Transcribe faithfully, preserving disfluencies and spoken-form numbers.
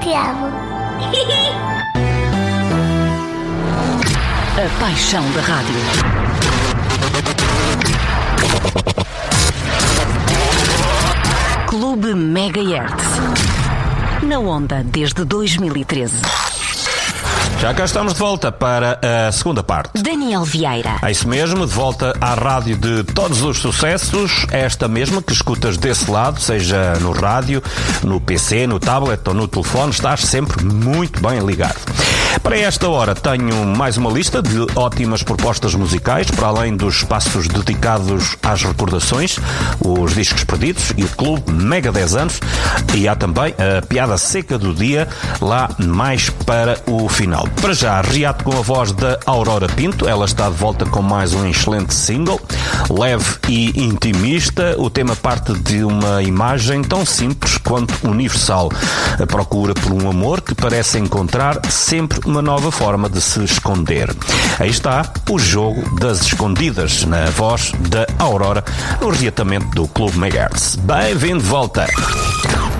te amo. A paixão da rádio. Clube Megahertz. Na onda desde dois mil e treze. Já cá estamos de volta para a segunda parte. Daniel Vieira. É isso mesmo, de volta à rádio de todos os sucessos, esta mesma que escutas desse lado, seja no rádio, no P C, no tablet ou no telefone, estás sempre muito bem ligado. Para esta hora tenho mais uma lista de ótimas propostas musicais, para além dos espaços dedicados às recordações, os discos perdidos e o Clube Mega dez anos, e há também a piada seca do dia, lá mais para o final. Para já, reato com a voz da Aurora Pinto, ela está de volta com mais um excelente single, leve e intimista. O tema parte de uma imagem tão simples quanto universal, a procura por um amor que parece encontrar sempre uma nova forma de se esconder. Aí está o jogo das escondidas, na voz da Aurora, no reatamento do Clube Megahertz. Bem-vindo de volta!